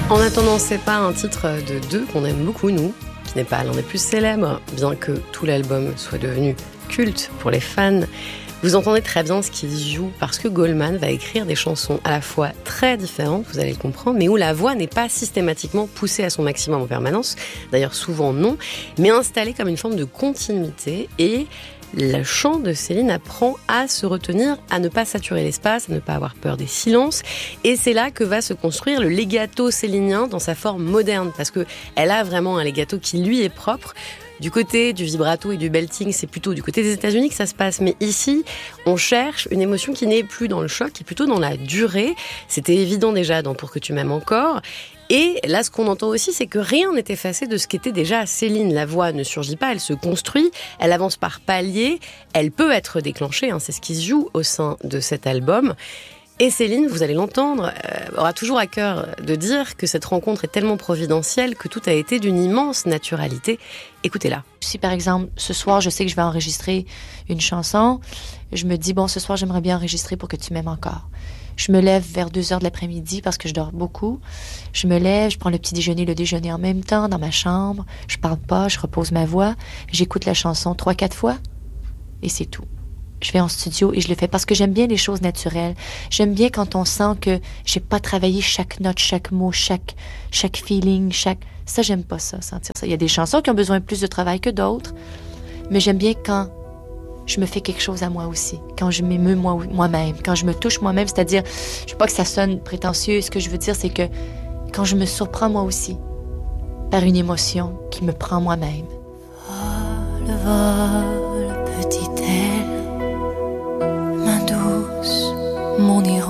En attendant, c'est pas un titre de deux qu'on aime beaucoup, nous, qui n'est pas l'un des plus célèbres, bien que tout l'album soit devenu culte pour les fans. Vous entendez très bien ce qu'il joue, parce que Goldman va écrire des chansons à la fois très différentes, vous allez le comprendre, mais où la voix n'est pas systématiquement poussée à son maximum en permanence, d'ailleurs souvent non, mais installée comme une forme de continuité, et le chant de Céline apprend à se retenir, à ne pas saturer l'espace, à ne pas avoir peur des silences. Et c'est là que va se construire le legato célinien dans sa forme moderne, parce qu'elle a vraiment un legato qui lui est propre. Du côté du vibrato et du belting, c'est plutôt du côté des États-Unis que ça se passe. Mais ici, on cherche une émotion qui n'est plus dans le choc, qui est plutôt dans la durée. C'était évident déjà dans Pour que tu m'aimes encore. Et là, ce qu'on entend aussi, c'est que rien n'est effacé de ce qu'était déjà Céline. La voix ne surgit pas, elle se construit, elle avance par paliers, elle peut être déclenchée, c'est ce qui se joue au sein de cet album. Et Céline, vous allez l'entendre, aura toujours à cœur de dire que cette rencontre est tellement providentielle que tout a été d'une immense naturalité. Écoutez-la. Si par exemple, ce soir, je sais que je vais enregistrer une chanson, je me dis, bon, ce soir, j'aimerais bien enregistrer Pour que tu m'aimes encore. Je me lève vers 2h de l'après-midi parce que je dors beaucoup. Je me lève, je prends le petit déjeuner, le déjeuner en même temps dans ma chambre. Je parle pas, je repose ma voix. J'écoute la chanson 3-4 fois et c'est tout. Je vais en studio et je le fais parce que j'aime bien les choses naturelles. J'aime bien quand on sent que j'ai pas travaillé chaque note, chaque mot, chaque feeling, Ça, j'aime pas ça, sentir ça. Il y a des chansons qui ont besoin de plus de travail que d'autres, mais j'aime bien quand je me fais quelque chose à moi aussi, quand je m'émeus moi-même, quand je me touche moi-même, c'est-à-dire, je veux pas que ça sonne prétentieux, ce que je veux dire, c'est que quand je me surprends moi aussi par une émotion qui me prend moi-même. Vol, vol, petite aile, main douce, mon iris.